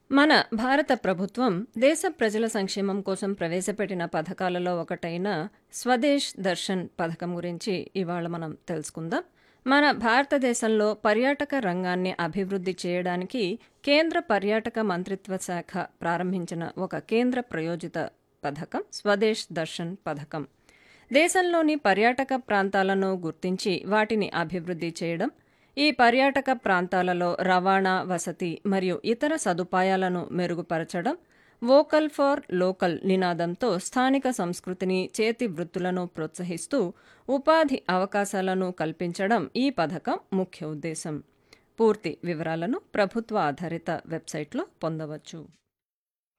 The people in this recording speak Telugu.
మన భారత ప్రభుత్వం దేశ ప్రజల సంక్షేమం కోసం ప్రవేశపెట్టిన పథకాలలో ఒకటైన స్వదేశ్ దర్శన్ పథకం గురించి ఇవాళ మనం తెలుసుకుందాం. మన భారతదేశంలో పర్యాటక రంగాన్ని అభివృద్ధి చేయడానికి కేంద్ర పర్యాటక మంత్రిత్వ శాఖ ప్రారంభించిన ఒక కేంద్ర ప్రయోజిత పథకం స్వదేశ్ దర్శన్ పథకం. దేశంలోని పర్యాటక ప్రాంతాలను గుర్తించి వాటిని అభివృద్ధి చేయడం, ఈ పర్యాటక ప్రాంతాలలో రవాణా, వసతి మరియు ఇతర సదుపాయాలను మెరుగుపరచడం, వోకల్ ఫర్ లోకల్ నినాదంతో స్థానిక సంస్కృతిని, చేతి వృత్తులను ప్రోత్సహిస్తూ ఉపాధి అవకాశాలను కల్పించడం ఈ పథకం ముఖ్య ఉద్దేశం. పూర్తి వివరాలను ప్రభుత్వ ఆధారిత వెబ్సైట్లో పొందవచ్చు.